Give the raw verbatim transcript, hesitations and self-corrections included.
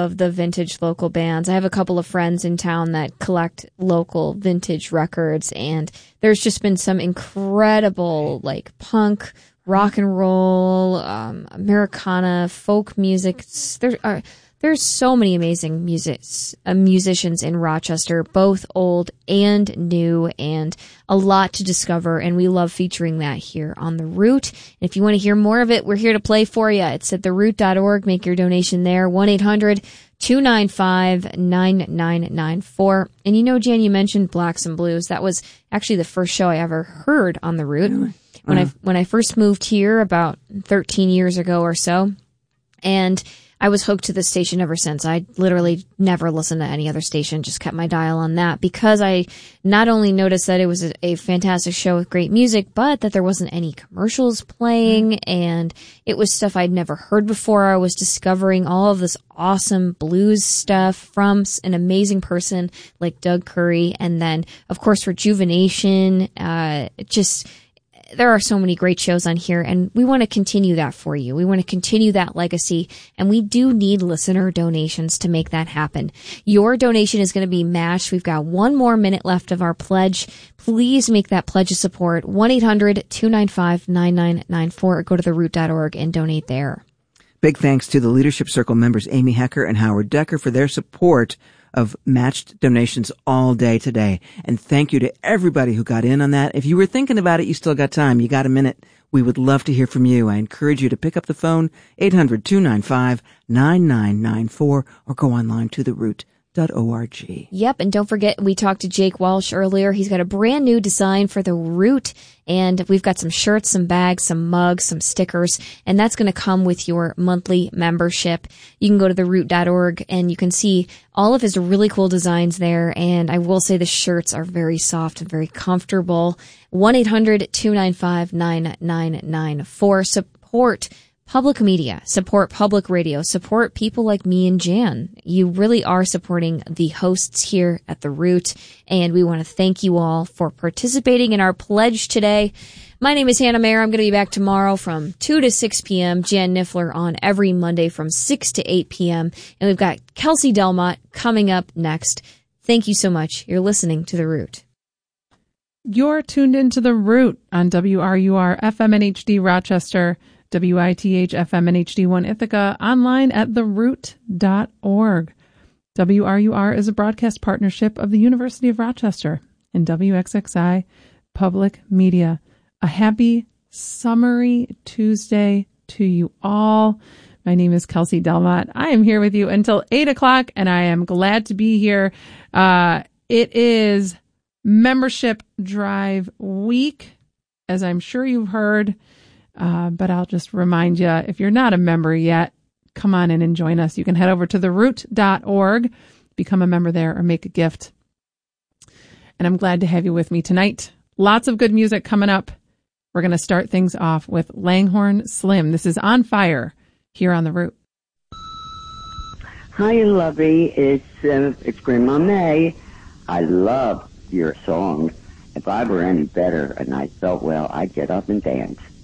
of the vintage local bands. I have a couple of friends in town that collect local vintage records, and there's just been some incredible, like, punk, rock and roll, um, Americana, folk music. There are there's so many amazing musics, uh, musicians in Rochester, both old and new, and a lot to discover. And we love featuring that here on The Root. And if you want to hear more of it, we're here to play for you. It's at the root dot org. Make your donation there. one eight hundred two nine five nine nine nine four. And you know, Jan, you mentioned Blacks and Blues. That was actually the first show I ever heard on The Root. Really? When uh-huh. I when I first moved here about thirteen years ago or so, and I was hooked to this station ever since. I literally never listened to any other station, just kept my dial on that, because I not only noticed that it was a, a fantastic show with great music, but that there wasn't any commercials playing, mm. and it was stuff I'd never heard before. I was discovering all of this awesome blues stuff from an amazing person like Doug Curry, and then, of course, Rejuvenation, uh, just... There are so many great shows on here, and we want to continue that for you. We want to continue that legacy, and we do need listener donations to make that happen. Your donation is going to be matched. We've got one more minute left of our pledge. Please make that pledge of support. one eight hundred two nine five nine nine nine four, or go to the root dot org and donate there. Big thanks to the Leadership Circle members Amy Hecker and Howard Decker for their support of matched donations all day today. And thank you to everybody who got in on that. If you were thinking about it, you still got time. You got a minute. We would love to hear from you. I encourage you to pick up the phone, eight hundred two nine five nine nine nine four, or go online to the root dot org. Yep, and don't forget, we talked to Jake Walsh earlier. He's got a brand new design for The Root, and we've got some shirts, some bags, some mugs, some stickers, and that's going to come with your monthly membership. You can go to the root dot org, and you can see all of his really cool designs there, and I will say the shirts are very soft and very comfortable. one eight hundred two nine five nine nine nine four. Support public media, support public radio, support people like me and Jan. You really are supporting the hosts here at The Root, and we want to thank you all for participating in our pledge today. My name is Hannah Mayer. I'm going to be back tomorrow from two to six p.m. Jan Niffler on every Monday from six to eight p.m. And we've got Kelsey Delmott coming up next. Thank you so much. You're listening to The Root. You're tuned into The Root on W R U R F M N H D Rochester, W I T H F M N H D one Ithaca, online at the root dot org. W R U R is a broadcast partnership of the University of Rochester and W X X I Public Media. A happy summery Tuesday to you all. My name is Kelsey Delmott. I am here with you until eight o'clock, and I am glad to be here. Uh, it is Membership Drive Week, as I'm sure you've heard. Uh, but I'll just remind you, if you're not a member yet, come on in and join us. You can head over to the root dot org, become a member there, or make a gift. And I'm glad to have you with me tonight. Lots of good music coming up. We're going to start things off with Langhorne Slim. This is On Fire here on The Root. Hi, lovey. It's, uh, it's Grandma May. I love your song. If I were any better and I felt well, I'd get up and dance.